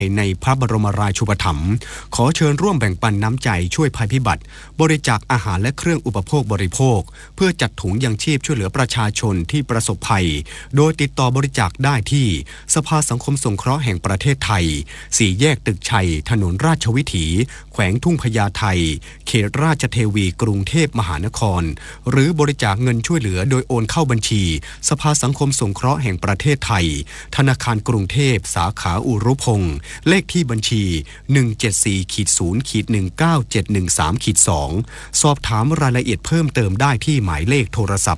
ในพระบรมราชูปถัมภ์ขอเชิญร่วมแบ่งปันน้ำใจช่วยภัยพิบัติบริจาคอาหารและเครื่องอุปโภคบริโภคเพื่อจัดถุงยังชีพช่วยเหลือประชาชนที่ประสบภัยโดยติดต่อบริจาคได้ที่สภาสังคมสงเคราะห์แห่งประเทศไทย4 แยกตึกชัยถนนราชวิถีแขวงทุ่งพญาไทเขตราชเทวีกรุงเทพมหานครหรือบริจาคเงินช่วยเหลือโดยโอนเข้าบัญชีสภาสังคมสงเคราะห์แห่งประเทศไทยธนาคารกรุงเทพสาขาอุรุพงษ์เลขที่บัญชี 174-0-19713-2 สอบถามรายละเอียดเพิ่มเติมได้ที่หมายเลขโทรศัพท์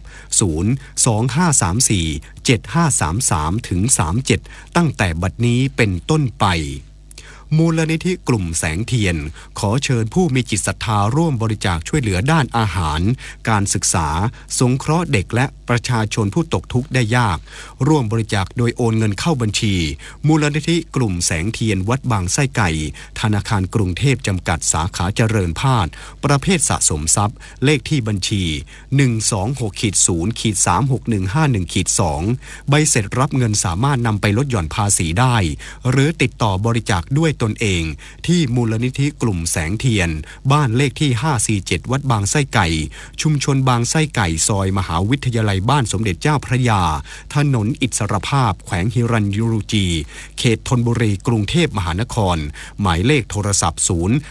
02534-7533-37 ตั้งแต่บัดนี้เป็นต้นไปมูลนิธิกลุ่มแสงเทียนขอเชิญผู้มีจิตศรัทธาร่วมบริจาคช่วยเหลือด้านอาหารการศึกษาสงเคราะห์เด็กและประชาชนผู้ตกทุกข์ได้ยากร่วมบริจาคโดยโอนเงินเข้าบัญชีมูลนิธิกลุ่มแสงเทียนวัดบางไส้ไก่ธนาคารกรุงเทพจำกัดสาขาเจริญพาดประเภทสะสมทรัพย์เลขที่บัญชี 126-0-36151-2 ใบเสร็จรับเงินสามารถนำไปลดหย่อนภาษีได้หรือติดต่อบริจาคด้วยตนเองที่มูลนิธิกลุ่มแสงเทียนบ้านเลขที่547วัดบางไส้ไก่ชุมชนบางไส้ไก่ซอยมหาวิทยาลัยบ้านสมเด็จเจ้าพระยาถนนอิสรภาพแขวงฮิรัญยูรูจีเขตธนบุรีกรุงเทพมหานครหมายเลขโทรศัพท์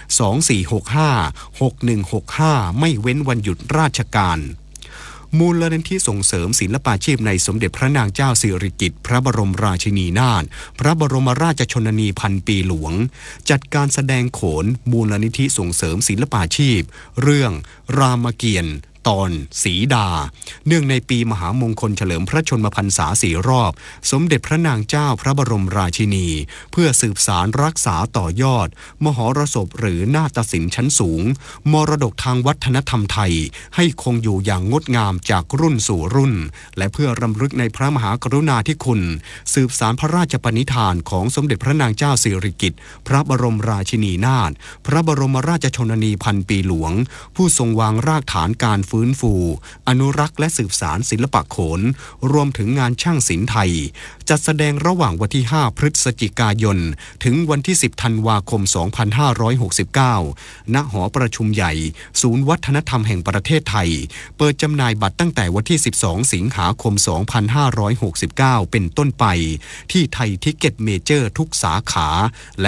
024656165ไม่เว้นวันหยุดราชการมูลนิธิส่งเสริมศิลปาชีพในสมเด็จพระนางเจ้าสิริกิติ์พระบรมราชินีนาถพระบรมราชชนนีพันปีหลวงจัดการแสดงโขนมูลนิธิส่งเสริมศิลปาชีพเรื่องรามเกียรติ์ตอนสีดาเนื่องในปีมหามงคลเฉลิมพระชนมพรรษา4 รอบสมเด็จพระนางเจ้าพระบรมราชินีเพื่อสืบสารรักษาต่อยอดมหรสพหรือนาฏศิลป์ชั้นสูงมรดกทางวัฒนธรรมไทยให้คงอยู่อย่างงดงามจากรุ่นสู่รุ่นและเพื่อรำลึกในพระมหากรุณาธิคุณสืบสารพระราชปณิธานของสมเด็จพระนางเจ้าสิริกิติ์พระบรมราชินีนาถพระบรมราชชนนีพันปีหลวงผู้ทรงวางรากฐานการฟื้นฟูอนุรักษ์และสืบสารศิลปะโขนรวมถึงงานช่างศิลป์ไทยจัดแสดงระหว่างวันที่5 พฤศจิกายนถึงวันที่10 ธันวาคม 2569 ณ หอประชุมใหญ่ศูนย์วัฒนธรรมแห่งประเทศไทยเปิดจำหน่ายบัตรตั้งแต่วันที่12 สิงหาคม 2569 เป็นต้นไปที่ไทยทิกเก็ตเมเจอร์ทุกสาขาและ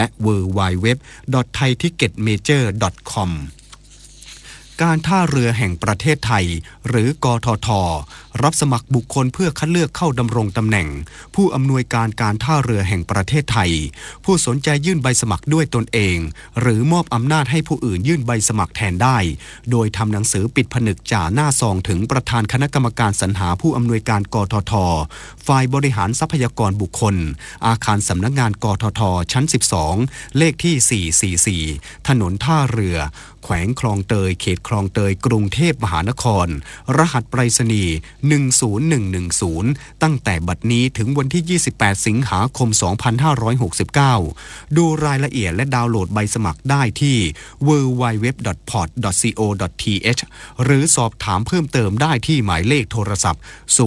www.thaiticketmajor.comการท่าเรือแห่งประเทศไทยหรือกทท.รับสมัครบุคคลเพื่อคัดเลือกเข้าดำรงตำแหน่งผู้อำนวยการการท่าเรือแห่งประเทศไทยผู้สนใจยื่นใบสมัครด้วยตนเองหรือมอบอำนาจให้ผู้อื่นยื่นใบสมัครแทนได้โดยทำหนังสือปิดผนึกจ่าหน้าซองถึงประธานคณะกรรมการสรรหาผู้อำนวยการกทท.ฝ่ายบริหารทรัพยากรบุคคลอาคารสำนักงานกทท.ชั้น12เลขที่444ถนนท่าเรือแขวงคลองเตยเขตคลองเตยกรุงเทพมหานครรหัสไปรษณีย์10110ตั้งแต่บัดนี้ถึงวันที่28 สิงหาคม 2569ดูรายละเอียดและดาวน์โหลดใบสมัครได้ที่ www.port.co.th หรือสอบถามเพิ่มเติมได้ที่หมายเลขโทรศัพท์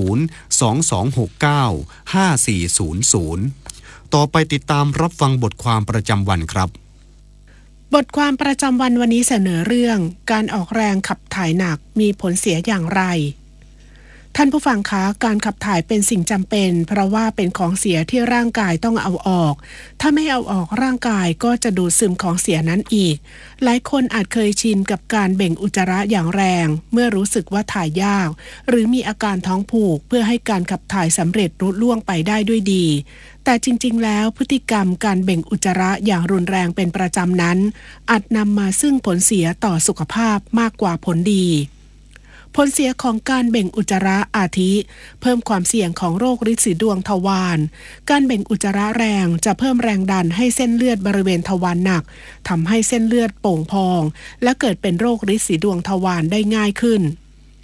022695400ต่อไปติดตามรับฟังบทความประจำวันครับบทความประจำวันวันนี้เสนอเรื่องการออกแรงขับถ่ายหนักมีผลเสียอย่างไรท่านผู้ฟังคะการขับถ่ายเป็นสิ่งจำเป็นเพราะว่าเป็นของเสียที่ร่างกายต้องเอาออกถ้าไม่เอาออกร่างกายก็จะดูดซึมของเสียนั้นอีกหลายคนอาจเคยชินกับการเบ่งอุจจาระอย่างแรงเมื่อรู้สึกว่าถ่ายยากหรือมีอาการท้องผูกเพื่อให้การขับถ่ายสำเร็จรุ่ล่วงไปได้ด้วยดีแต่จริงๆแล้วพฤติกรรมการเบ่งอุจจาระอย่างรุนแรงเป็นประจำนั้นอาจนำมาซึ่งผลเสียต่อสุขภาพมากกว่าผลดีผลเสียของการเบ่งอุจจาระอาทิเพิ่มความเสี่ยงของโรคฤทธิ์สีดวงทวารการเบ่งอุจจาระแรงจะเพิ่มแรงดันให้เส้นเลือดบริเวณทวารหนักทำให้เส้นเลือดโป่งพองและเกิดเป็นโรคฤทธิ์สีดวงทวารได้ง่ายขึ้น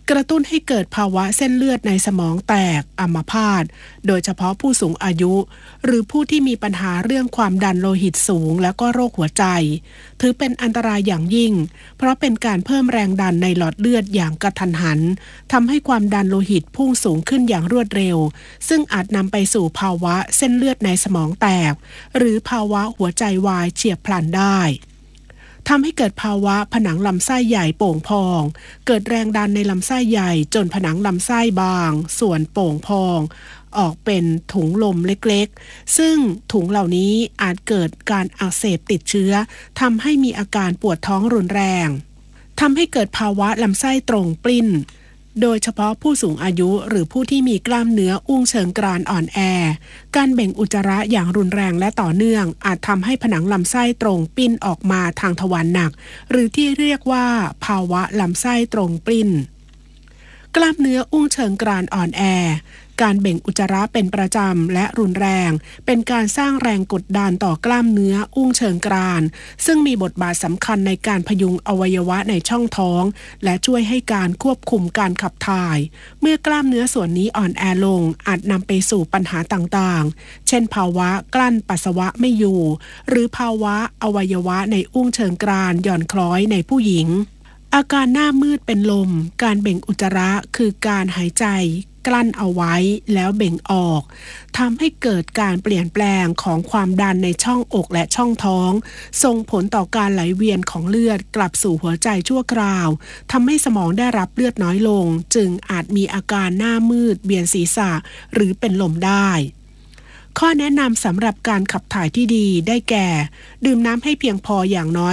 กระตุ้นให้เกิดภาวะเส้นเลือดในสมองแตกอัมพาตโดยเฉพาะผู้สูงอายุหรือผู้ที่มีปัญหาเรื่องความดันโลหิตสูงและก็โรคหัวใจถือเป็นอันตรายอย่างยิ่งเพราะเป็นการเพิ่มแรงดันในหลอดเลือดอย่างกระทันหันทำให้ความดันโลหิตพุ่งสูงขึ้นอย่างรวดเร็วซึ่งอาจนำไปสู่ภาวะเส้นเลือดในสมองแตกหรือภาวะหัวใจวายเฉียบพลันได้ทำให้เกิดภาวะผนังลำไส้ใหญ่โป่งพองเกิดแรงดันในลำไส้ใหญ่จนผนังลำไส้บางส่วนโป่งพองออกเป็นถุงลมเล็กๆซึ่งถุงเหล่านี้อาจเกิดการอักเสบติดเชื้อทำให้มีอาการปวดท้องรุนแรงทำให้เกิดภาวะลำไส้ตรงปลิ้นโดยเฉพาะผู้สูงอายุหรือผู้ที่มีกล้ามเนื้ออุ้งเชิงกรานอ่อนแอการเบ่งอุจจาระอย่างรุนแรงและต่อเนื่องอาจทำให้ผนังลำไส้ตรงปลิ้นออกมาทางทวารหนักหรือที่เรียกว่าภาวะลำไส้ตรงปลิ้นกล้ามเนื้ออุ้งเชิงกรานอ่อนแอการเบ่งอุจจาระเป็นประจำและรุนแรงเป็นการสร้างแรงกดดันต่อกล้ามเนื้ออุ้งเชิงกรานซึ่งมีบทบาทสำคัญในการพยุงอวัยวะในช่องท้องและช่วยให้การควบคุมการขับถ่ายเมื่อกล้ามเนื้อส่วนนี้อ่อนแอลงอาจนำไปสู่ปัญหาต่างๆเช่นภาวะกลั้นปัสสาวะไม่อยู่หรือภาวะอวัยวะในอุ้งเชิงกรานหย่อนคล้อยในผู้หญิงอาการหน้ามืดเป็นลมการเบ่งอุจจาระคือการหายใจกลั้นเอาไว้แล้วเบ่งออกทำให้เกิดการเปลี่ยนแปลงของความดันในช่องอกและช่องท้องส่งผลต่อการไหลเวียนของเลือดกลับสู่หัวใจชั่วคราวทำให้สมองได้รับเลือดน้อยลงจึงอาจมีอาการหน้ามืดเวียนศีรษะหรือเป็นลมได้ข้อแนะนำสำหรับการขับถ่ายที่ดีได้แก่ดื่มน้ำให้เพียงพออย่างน้อย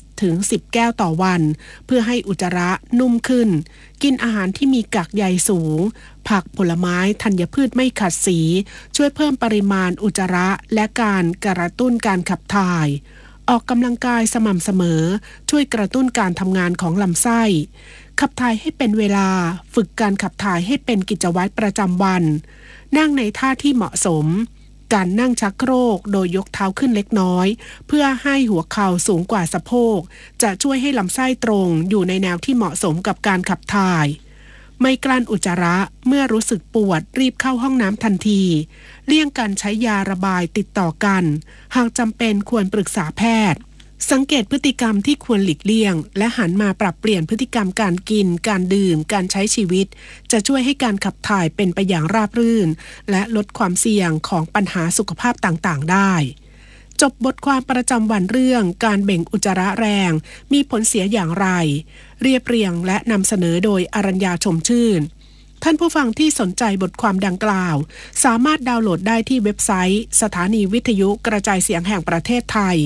8-10 แก้วต่อวันเพื่อให้อุจจาระนุ่มขึ้นกินอาหารที่มีกากใยสูงผักผลไม้ธัญพืชไม่ขัดสีช่วยเพิ่มปริมาณอุจจาระและการกระตุ้นการขับถ่ายออกกำลังกายสม่ำเสมอช่วยกระตุ้นการทำงานของลำไส้ขับถ่ายให้เป็นเวลาฝึกการขับถ่ายให้เป็นกิจวัตรประจำวันนั่งในท่าที่เหมาะสมการนั่งชักโครกโดยยกเท้าขึ้นเล็กน้อยเพื่อให้หัวเข่าสูงกว่าสะโพกจะช่วยให้ลำไส้ตรงอยู่ในแนวที่เหมาะสมกับการขับถ่ายไม่กลั้นอุจจาระเมื่อรู้สึกปวดรีบเข้าห้องน้ำทันทีเลี่ยงการใช้ยาระบายติดต่อกันหากจำเป็นควรปรึกษาแพทย์สังเกตพฤติกรรมที่ควรหลีกเลี่ยงและหันมาปรับเปลี่ยนพฤติกรรมการกินการดื่มการใช้ชีวิตจะช่วยให้การขับถ่ายเป็นไปอย่างราบรื่นและลดความเสี่ยงของปัญหาสุขภาพต่างๆได้จบบทความประจำวันเรื่องการเบ่งอุจจาระแรงมีผลเสียอย่างไรเรียบเรียงและนำเสนอโดยอรัญญาชมชื่นท่านผู้ฟังที่สนใจบทความดังกล่าวสามารถดาวน์โหลดได้ที่เว็บไซต์สถานีวิทยุกระจายเสียงแห่งประเทศไทย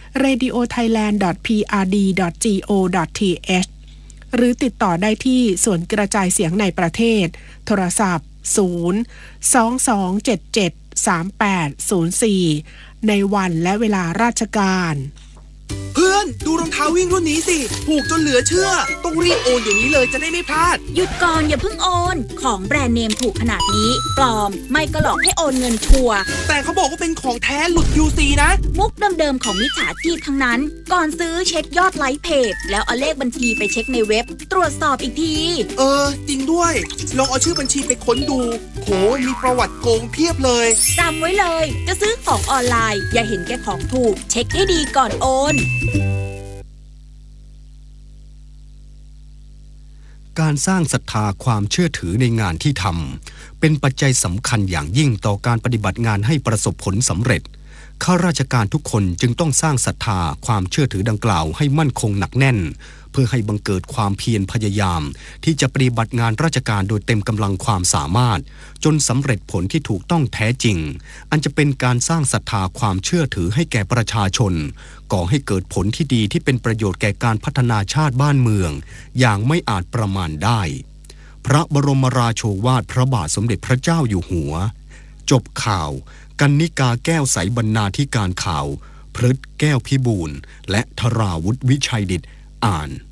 radiothailand.prd.go.th หรือติดต่อได้ที่ส่วนกระจายเสียงในประเทศโทรศัพท์ 022773804 ในวันและเวลาราชการเพื่อนดูรองเท้าวิ่งรุ่นนี้สิถูกจนเหลือเชื่อต้องรีบโอนเดี๋ยวนี้เลยจะได้ไม่พลาดหยุดก่อนอย่าเพิ่งโอนของแบรนด์เนมถูกขนาดนี้ปลอมไม่ก็หลอกให้โอนเงินชัวร์แต่เขาบอกว่าเป็นของแท้หลุด UC นะมุกเดิมๆของมิจฉาชีพทั้งนั้นก่อนซื้อเช็คยอดไลค์เพจแล้วเอาเลขบัญชีไปเช็คในเว็บตรวจสอบอีกทีจริงด้วยลองเอาชื่อบัญชีไปค้นดูโหมีประวัติโกงเพียบเลยจำไว้เลยจะซื้อของออนไลน์อย่าเห็นแก่ของถูกเช็คให้ดีก่อนโอนการสร้างศรัทธาความเชื่อถือในงานที่ทำเป็นปัจจัยสำคัญอย่างยิ่งต่อการปฏิบัติงานให้ประสบผลสำเร็จข้าราชการทุกคนจึงต้องสร้างศรัทธาความเชื่อถือดังกล่าวให้มั่นคงหนักแน่นเพื่อให้บังเกิดความเพียรพยายามที่จะปฏิบัติงานราชการโดยเต็มกำลังความสามารถจนสำเร็จผลที่ถูกต้องแท้จริงอันจะเป็นการสร้างศรัทธาความเชื่อถือให้แก่ประชาชนก่อให้เกิดผลที่ดีที่เป็นประโยชน์แก่การพัฒนาชาติบ้านเมืองอย่างไม่อาจประมาณได้พระบรมราโชวาทพระบาทสมเด็จพระเจ้าอยู่หัวจบข่าวกรรณิกาแก้วใสบรรณาธิการข่าวพฤทธิ์แก้วพิบูลและธราวุฒิวิชัยดิษฐ์อ่าน